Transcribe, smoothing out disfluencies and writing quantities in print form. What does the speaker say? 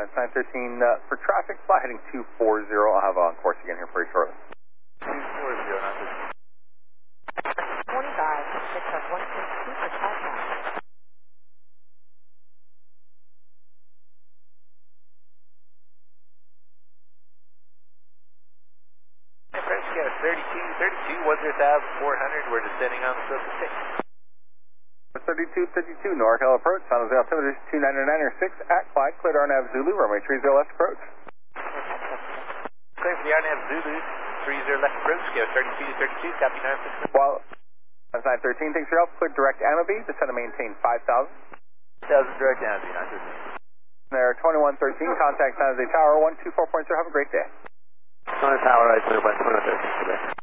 Science 913, for traffic, fly heading 240. I'll have on course again here pretty shortly. 240, 25, 6 up 162 for Tata. French Scout 32, 10,400, we're descending on the Silver 6. 32, NorCal approach, San Jose altimeter 299.6 at Clyde, cleared RNAV Zulu, runway 30 left approach. Clear for the RNAV Zulu, 30 left approach, Scout 32, copy 966. While Science 913 takes your help, cleared direct Amity, descend and maintain 5,000. 5,000 direct Amity, 913. There, 2113, contact San Jose Tower 124.0, have a great day. San Jose Tower, right, clear by 2113,